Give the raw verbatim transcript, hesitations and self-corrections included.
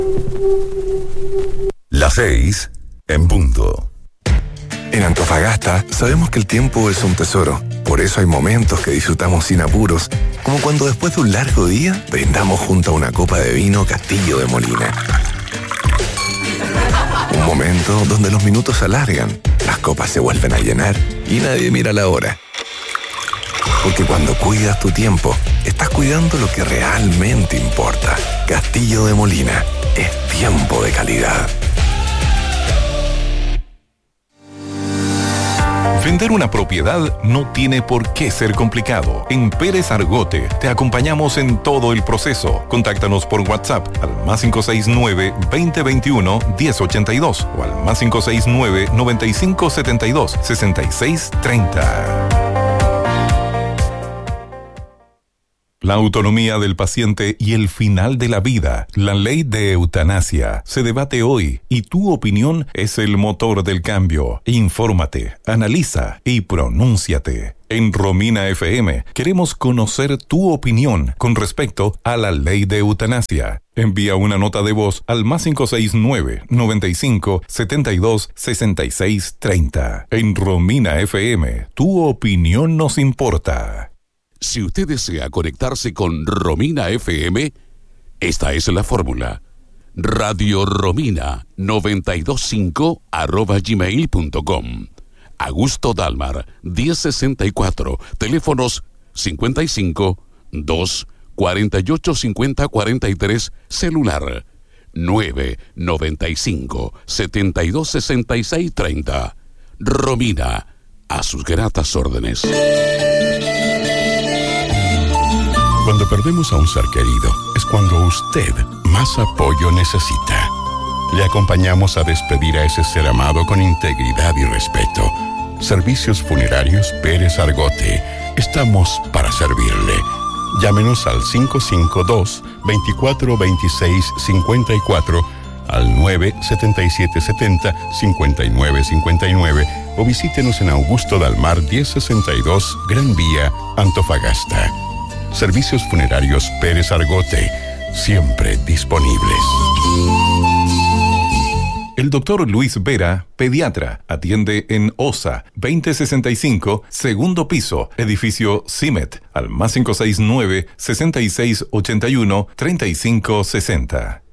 Las seis en punto. En Antofagasta sabemos que el tiempo es un tesoro. Por eso hay momentos que disfrutamos sin apuros, como cuando después de un largo día brindamos junto a una copa de vino Castillo de Molina. Un momento donde los minutos se alargan, las copas se vuelven a llenar y nadie mira la hora. Porque cuando cuidas tu tiempo, estás cuidando lo que realmente importa. Castillo de Molina, es tiempo de calidad. Vender una propiedad no tiene por qué ser complicado. En Pérez Argote te acompañamos en todo el proceso. Contáctanos por WhatsApp al más cinco seis nueve, veinte veintiuno, diez ochenta y dos o al más cinco seis nueve, noventa y cinco setenta y dos, sesenta y seis treinta. La autonomía del paciente y el final de la vida, la ley de eutanasia, se debate hoy y tu opinión es el motor del cambio. Infórmate, analiza y pronúnciate. En Romina F M queremos conocer tu opinión con respecto a la ley de eutanasia. Envía una nota de voz al más cinco seis nueve, noventa y cinco, setenta y dos, sesenta y seis treinta. En Romina F M, tu opinión nos importa. Si usted desea conectarse con Romina F M, esta es la fórmula. Radio Romina noventa y dos punto cinco arroba gmail punto com. Augusto Dalmar, diez sesenta y cuatro, teléfonos cincuenta y cinco, dos, cuarenta y ocho, cincuenta, cuarenta y tres, celular nueve, noventa y cinco, setenta y dos, sesenta y seis, treinta. Romina, a sus gratas órdenes. Cuando perdemos a un ser querido, es cuando usted más apoyo necesita. Le acompañamos a despedir a ese ser amado con integridad y respeto. Servicios Funerarios Pérez Argote. Estamos para servirle. Llámenos al cinco cinco dos, veinticuatro veintiséis cincuenta y cuatro, al nueve setenta y siete setenta, cincuenta y nueve cincuenta y nueve o visítenos en Augusto Dalmar diez sesenta y dos, Gran Vía, Antofagasta. Servicios Funerarios Pérez Argote, siempre disponibles. El doctor Luis Vera, pediatra, atiende en OSA veinte sesenta y cinco, segundo piso, edificio CIMET, al más cinco seis nueve, sesenta y seis ochenta y uno, treinta y cinco sesenta.